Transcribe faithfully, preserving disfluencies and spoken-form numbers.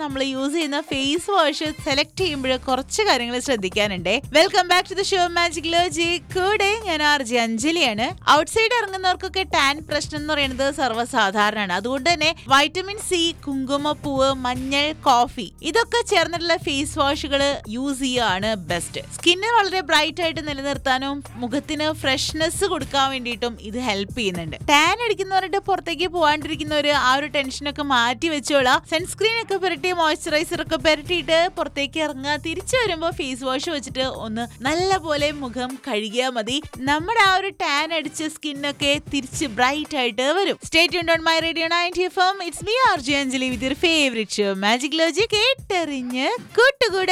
നമ്മൾ യൂസ് ചെയ്യുന്ന face wash select ചെയ്യുമ്പോൾ കുറച്ച് കാര്യങ്ങൾ ശ്രദ്ധിക്കാനുണ്ട്. Welcome back to the show magic ലോജി. കൂടെ ഞാൻ ആർ ജെ അഞ്ജലിയാണ്. ഔട്ട്സൈഡ് ഇറങ്ങുന്നവർക്കൊക്കെ ടാൻ പ്രശ്നം എന്ന് പറയുന്നത് സർവ്വസാധാരണമാണ്. അതുകൊണ്ട് തന്നെ വൈറ്റമിൻ സി, കുങ്കുമപ്പൂവ്, മഞ്ഞൾ, കോഫി ഇതൊക്കെ ചേർന്നിട്ടുള്ള ഫേസ് വാഷുകൾ യൂസ് ചെയ്യുകയാണ് ബെസ്റ്റ്. സ്കിന്ന് വളരെ ബ്രൈറ്റ് ആയിട്ട് നിലനിർത്താനും മുഖത്തിന് ഫ്രഷ്നെസ് കൊടുക്കാൻ വേണ്ടിയിട്ടും ഇത് ഹെൽപ്പ് ചെയ്യുന്നുണ്ട്. ടാൻ അടിക്കുന്നവരുടെ പുറത്തേക്ക് പോകാണ്ടിരിക്കുന്നവര് ആ ഒരു ടെൻഷനൊക്കെ മാറ്റി വെച്ചോളാം. സൺസ്ക്രീൻ ഒക്കെ പുരട്ടി മോയ്സ്ചറൈസർ ഒക്കെ പുരട്ടിയിട്ട് പുറത്തേക്ക് ഇറങ്ങുക. തിരിച്ചു വരുമ്പോൾ ഫേസ് വാഷ് വെച്ചിട്ട് ഒന്ന് നല്ല പോലെ മുഖം കഴുകിയാൽ മതി. നമ്മുടെ ആ ഒരു ടാൻ അടിച്ച സ്കിന്നൊക്കെ തിരിച്ച് ബ്രൈറ്റ് ആയിട്ട് വരും. Stay tuned on my radio ninety F M. It's me R J Anjali with your favourite show magic ലോജി. കേട്ടറിഞ്ഞ് കൂട്ടുകൂടാ.